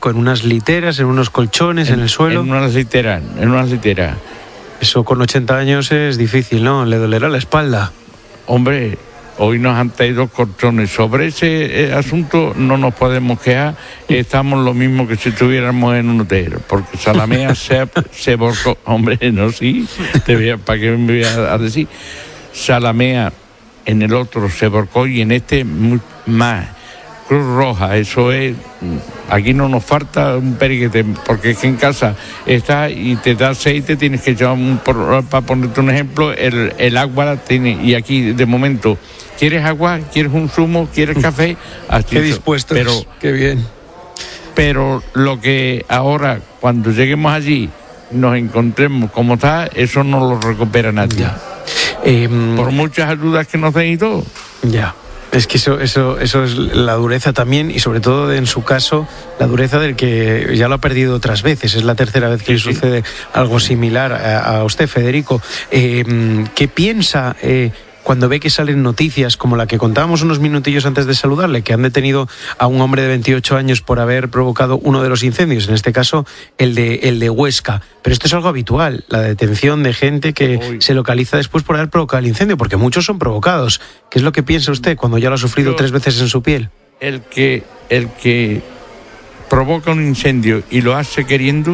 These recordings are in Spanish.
en unas literas, en unos colchones, en el suelo. En unas literas. Eso con 80 años es difícil, ¿no? Le dolerá la espalda. Hombre, hoy nos han traído colchones. Sobre ese asunto no nos podemos quejar. Estamos lo mismo que si estuviéramos en un hotel. Porque Zalamea se volcó. Hombre, no, sí. ¿Para qué me voy a decir? Zalamea en el otro se volcó y en este más. Cruz Roja, eso es. Aquí no nos falta un periquete, porque es que en casa está y te da aceite, tienes que echar para ponerte un ejemplo, el agua la tiene, y aquí de momento, ¿quieres agua? ¿Quieres un zumo? ¿Quieres café? Así qué dispuestos, pero qué bien. Pero lo que ahora, cuando lleguemos allí, nos encontremos como está, eso no lo recupera nadie. Por muchas ayudas que nos den y todo. Ya. Es que eso es la dureza también, y sobre todo en su caso la dureza del que ya lo ha perdido otras veces. Es la tercera vez que le sucede algo similar a usted, Federico. ¿Qué piensa cuando ve que salen noticias como la que contábamos unos minutillos antes de saludarle, que han detenido a un hombre de 28 años por haber provocado uno de los incendios, en este caso el de Huesca? Pero esto es algo habitual, la detención de gente que se localiza después por haber provocado el incendio, porque muchos son provocados. ¿Qué es lo que piensa usted cuando ya lo ha sufrido 3 veces en su piel? El que provoca un incendio y lo hace queriendo,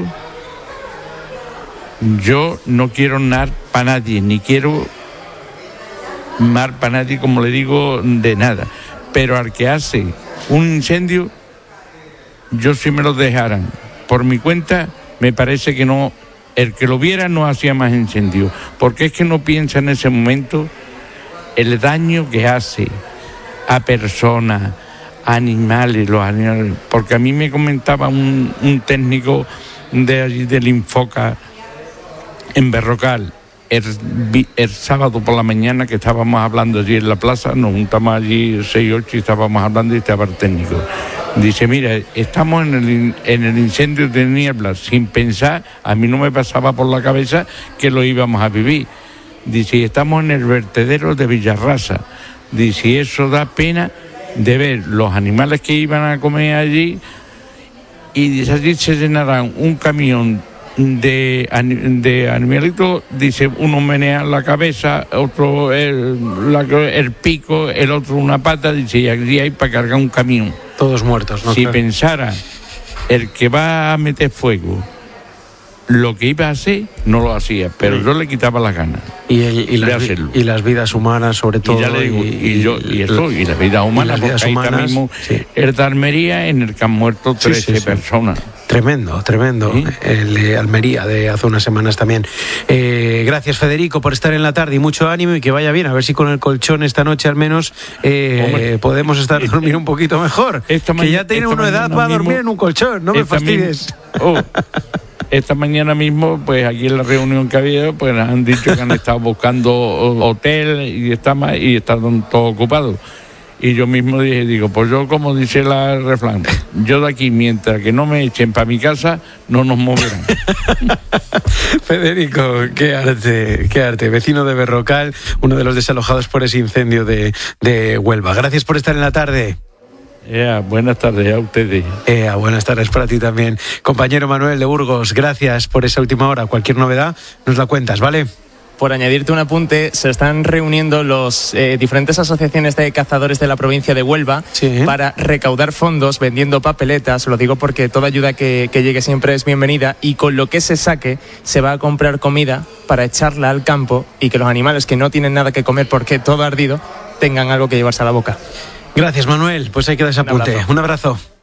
yo no quiero nada para nadie, ni quiero mal para nadie, como le digo, de nada. Pero al que hace un incendio, yo si me lo dejaran por mi cuenta, me parece que no, el que lo viera no hacía más incendio, porque es que no piensa en ese momento el daño que hace a personas, a animales, los animales. Porque a mí me comentaba un técnico de allí del Infoca en Berrocal, el sábado por la mañana, que estábamos hablando allí en la plaza, nos juntamos allí 6-8 y estábamos hablando, y estaba el técnico. Dice, mira, estamos en el incendio de Niebla, sin pensar, a mí no me pasaba por la cabeza que lo íbamos a vivir. Dice, estamos en el vertedero de Villarrasa. Dice, eso da pena de ver los animales que iban a comer allí, y dice, allí se llenarán un camión de animalitos, dice, uno menea la cabeza, otro el pico, el otro una pata, dice, y aquí hay para cargar un camión. Todos muertos, ¿no? Si pensara el que va a meter fuego lo que iba a hacer, no lo hacía, pero yo le quitaba las ganas de hacerlo. Y las vidas humanas, sobre todo. Y ya le digo, y las vidas humanas, porque ahí está mismo el de Almería, en el que han muerto 13 personas. Tremendo. ¿Sí? El de Almería, de hace unas semanas también. Gracias, Federico, por estar en la tarde, y mucho ánimo, y que vaya bien. A ver si con el colchón esta noche al menos podemos dormir un poquito mejor. Que ya tiene una edad para dormir en un colchón, no me fastidies. Esta mañana mismo, pues aquí en la reunión que había, pues han dicho que han estado buscando hotel y están todos ocupados. Y yo mismo digo, pues yo, como dice el refrán, yo de aquí, mientras que no me echen para mi casa, no nos moverán. Federico, qué arte. Vecino de Berrocal, uno de los desalojados por ese incendio de Huelva. Gracias por estar en la tarde. Buenas tardes a ustedes. Buenas tardes para ti también. Compañero Manuel de Burgos, gracias por esa última hora. Cualquier novedad nos la cuentas, ¿vale? Por añadirte un apunte, se están reuniendo los diferentes asociaciones de cazadores de la provincia de Huelva para recaudar fondos vendiendo papeletas. Lo digo porque toda ayuda que llegue siempre es bienvenida, y con lo que se saque se va a comprar comida para echarla al campo, y que los animales que no tienen nada que comer porque todo ha ardido tengan algo que llevarse a la boca. Gracias, Manuel. Pues ahí queda ese apunte. Un abrazo.